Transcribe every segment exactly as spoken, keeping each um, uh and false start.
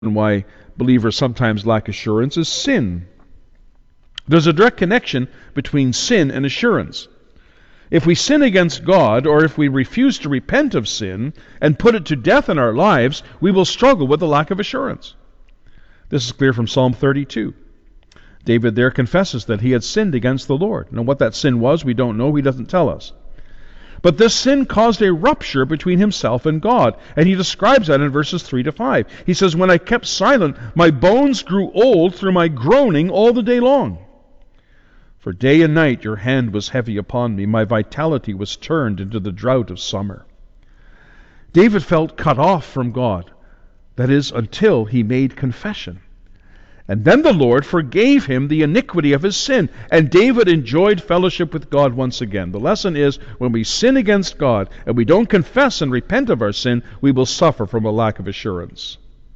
why believers sometimes lack assurance is sin. There's a direct connection between sin and assurance. If we sin against God, or if we refuse to repent of sin and put it to death in our lives, we will struggle with a lack of assurance. This is clear from Psalm thirty-two. David there confesses that he had sinned against the Lord. Now what that sin was, we don't know. He doesn't tell us. But this sin caused a rupture between himself and God. And he describes that in verses three to five. He says, "When I kept silent, my bones grew old through my groaning all the day long. For day and night your hand was heavy upon me. My vitality was turned into the drought of summer." David felt cut off from God. That is, until he made confession. And then the Lord forgave him the iniquity of his sin, and David enjoyed fellowship with God once again. The lesson is, when we sin against God and we don't confess and repent of our sin, we will suffer from a lack of assurance.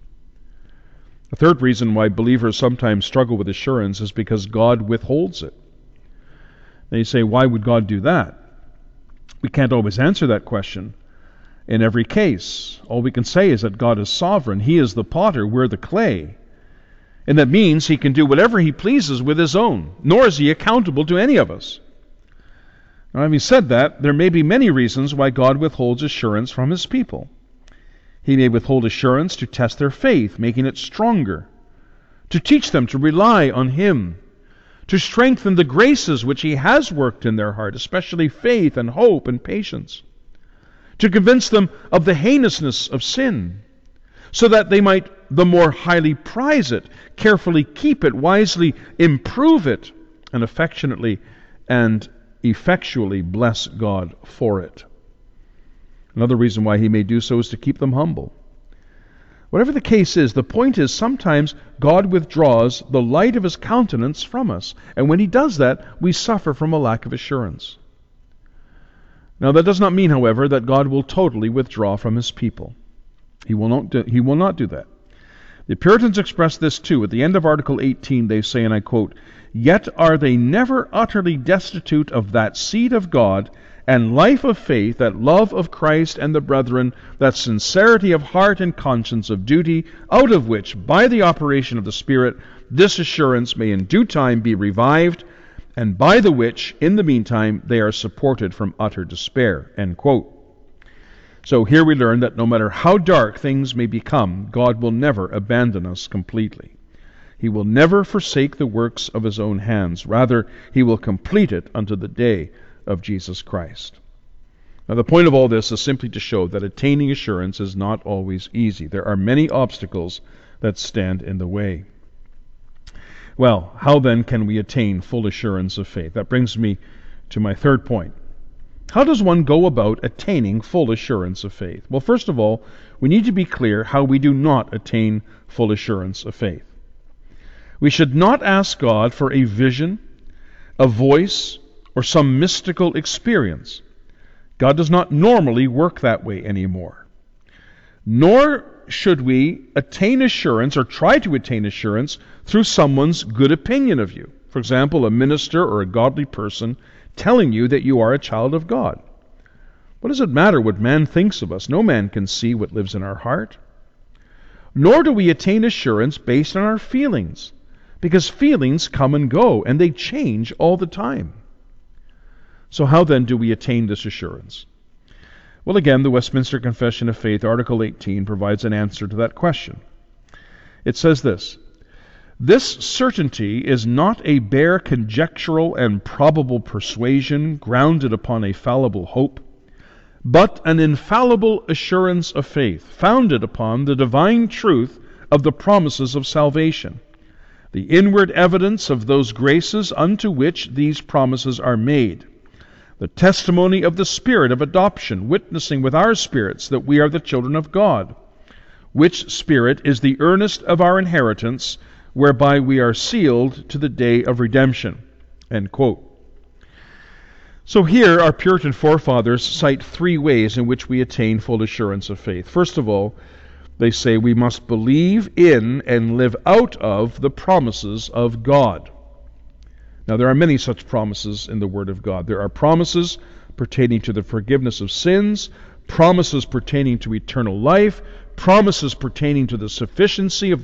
The third reason why believers sometimes struggle with assurance is because God withholds it. Now you say, why would God do that? We can't always answer that question in every case. All we can say is that God is sovereign. He is the potter, we're the clay. And that means he can do whatever he pleases with his own, nor is he accountable to any of us. Now, having said that, there may be many reasons why God withholds assurance from his people. He may withhold assurance to test their faith, making it stronger, to teach them to rely on him, to strengthen the graces which he has worked in their heart, especially faith and hope and patience, to convince them of the heinousness of sin, so that they might the more highly prize it, carefully keep it, wisely improve it, and affectionately and effectually bless God for it. Another reason why he may do so is to keep them humble. Whatever the case is, the point is sometimes God withdraws the light of his countenance from us, and when he does that, we suffer from a lack of assurance. Now that does not mean, however, that God will totally withdraw from his people. He will not do, he will not do that. The Puritans express this too. At the end of Article eighteen, they say, and I quote, "Yet are they never utterly destitute of that seed of God, and life of faith, that love of Christ and the brethren, that sincerity of heart and conscience of duty, out of which, by the operation of the Spirit, this assurance may in due time be revived, and by the which, in the meantime, they are supported from utter despair." End quote. So here we learn that no matter how dark things may become, God will never abandon us completely. He will never forsake the works of his own hands. Rather, he will complete it unto the day of Jesus Christ. Now, the point of all this is simply to show that attaining assurance is not always easy. There are many obstacles that stand in the way. Well, how then can we attain full assurance of faith? That brings me to my third point. How does one go about attaining full assurance of faith? Well, first of all, we need to be clear how we do not attain full assurance of faith. We should not ask God for a vision, a voice, or some mystical experience. God does not normally work that way anymore. Nor should we attain assurance or try to attain assurance through someone's good opinion of you. For example, a minister or a godly person telling you that you are a child of God. What does it matter what man thinks of us? No man can see what lives in our heart. Nor do we attain assurance based on our feelings, because feelings come and go, and they change all the time. So how then do we attain this assurance? Well, again, the Westminster Confession of Faith, Article eighteen, provides an answer to that question. It says this: "This certainty is not a bare conjectural and probable persuasion grounded upon a fallible hope, but an infallible assurance of faith, founded upon the divine truth of the promises of salvation, the inward evidence of those graces unto which these promises are made, the testimony of the Spirit of adoption, witnessing with our spirits that we are the children of God, which Spirit is the earnest of our inheritance, whereby we are sealed to the day of redemption." End quote. So here our Puritan forefathers cite three ways in which we attain full assurance of faith. First of all, they say we must believe in and live out of the promises of God. Now, there are many such promises in the Word of God. There are promises pertaining to the forgiveness of sins, promises pertaining to eternal life, promises pertaining to the sufficiency of